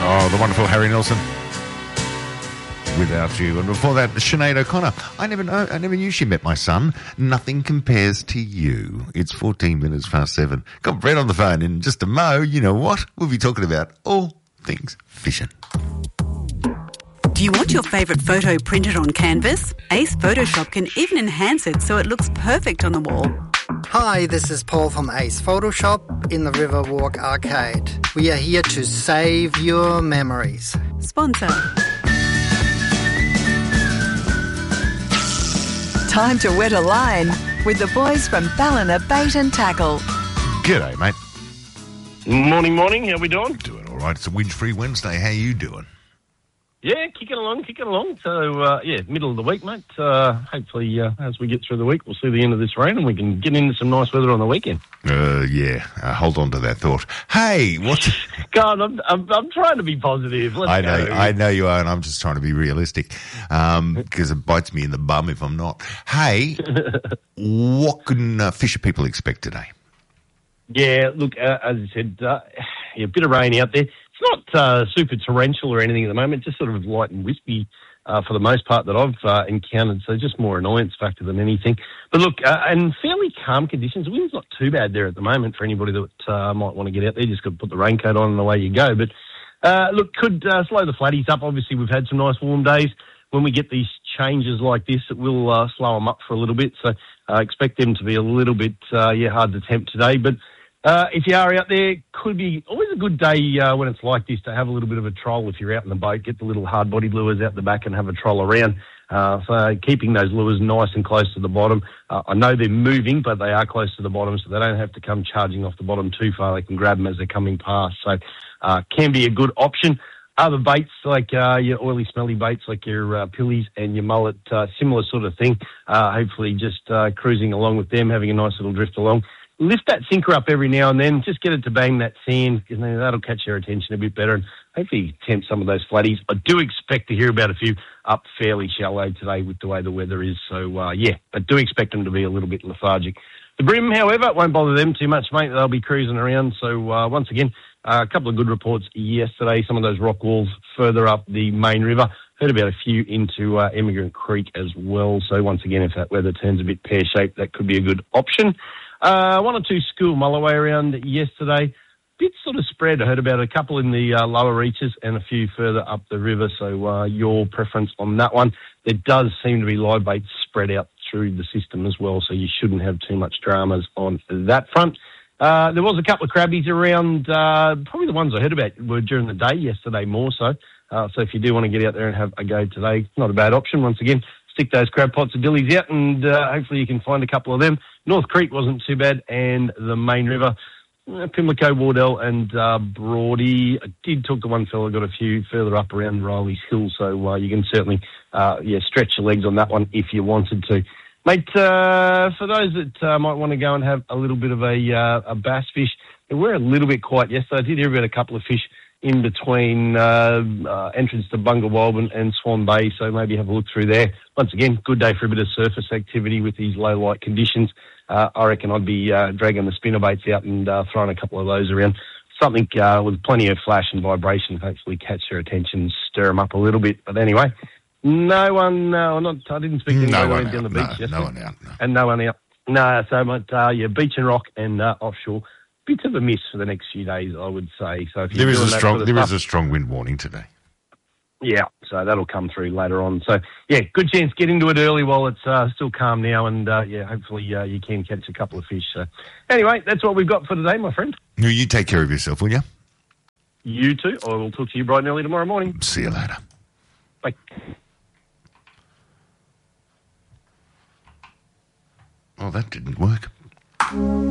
Oh, the wonderful Harry Nilsson. Without You. And before that, Sinead O'Connor. I never knew she met my son. Nothing compares to you. It's 14 minutes past 7. Got Brett on the phone in just a mo. You know what? We'll be talking about all things fishing. Do you want your favourite photo printed on canvas? Ace Photoshop can even enhance it so it looks perfect on the wall. Hi, this is Paul from Ace Photoshop in the Riverwalk Arcade. We are here to save your memories. Sponsor. Time to wet a line with the boys from Ballina Bait and Tackle. G'day, mate. Morning. How we doing? Doing all right. It's a whinge-free Wednesday. How you doing? Yeah, kicking along. So, middle of the week, mate. Hopefully, as we get through the week, we'll see the end of this rain and we can get into some nice weather on the weekend. Hold on to that thought. Hey, what's... God, I'm trying to be positive. I know you are, and I'm just trying to be realistic because it bites me in the bum if I'm not. Hey, what can fisher people expect today? Yeah, look, as I said, a bit of rain out there. It's not super torrential or anything at the moment, just sort of light and wispy for the most part that I've encountered, so just more annoyance factor than anything. But look, and fairly calm conditions. The wind's not too bad there at the moment for anybody that might want to get out there. Just got to put the raincoat on and away you go. But look, could slow the flatties up. Obviously, we've had some nice warm days. When we get these changes like this, it will slow them up for a little bit. So I expect them to be a little bit, hard to tempt today. But if you are out there, could be always a good day when it's like this to have a little bit of a troll if you're out in the boat. Get the little hard-bodied lures out the back and have a troll around. So keeping those lures nice and close to the bottom. I know they're moving, but they are close to the bottom, so they don't have to come charging off the bottom too far. They can grab them as they're coming past. So can be a good option. Other baits, like your oily, smelly baits, like your pillies and your mullet, similar sort of thing. Hopefully just cruising along with them, having a nice little drift along. Lift that sinker up every now and then. Just get it to bang that sand, because that'll catch their attention a bit better and hopefully tempt some of those flatties. I do expect to hear about a few up fairly shallow today with the way the weather is. So, but do expect them to be a little bit lethargic. The bream, however, won't bother them too much, mate. They'll be cruising around. So, once again, a couple of good reports yesterday. Some of those rock walls further up the main river. Heard about a few into Emigrant Creek as well. So, once again, if that weather turns a bit pear-shaped, that could be a good option. One or two school mulloway around yesterday. Bit sort of spread. I heard about a couple in the lower reaches and a few further up the river. So your preference on that one. There does seem to be live baits spread out through the system as well, so you shouldn't have too much dramas on that front. There was a couple of crabbies around. Probably the ones I heard about were during the day yesterday more so. So if you do want to get out there and have a go today, not a bad option. Once again, stick those crab pots and dillies out and hopefully you can find a couple of them. North Creek wasn't too bad, and the main river, Pimlico, Wardell and Broady. I did talk to one fella, got a few further up around Riley's Hill, so you can certainly stretch your legs on that one if you wanted to. Mate, for those that might want to go and have a little bit of a bass fish, they were a little bit quiet yesterday. I did hear about a couple of fish in between entrance to Bunga Walbin and Swan Bay, so maybe have a look through there. Once again, good day for a bit of surface activity with these low light conditions. I reckon I'd be dragging the spinnerbaits out and throwing a couple of those around. Something with plenty of flash and vibration, hopefully catch their attention, stir them up a little bit. But anyway, I didn't speak to anyone down the beach yesterday. No one out. No. And no one out. No, so beach and rock and offshore. Bit of a miss for the next few days, I would say. So if there is a strong wind warning today. Yeah, so that'll come through later on. So, good chance get into it early while it's still calm now, and, hopefully you can catch a couple of fish. So, anyway, that's what we've got for today, my friend. You take care of yourself, will you? You too. I will talk to you bright and early tomorrow morning. See you later. Bye. Oh, that didn't work.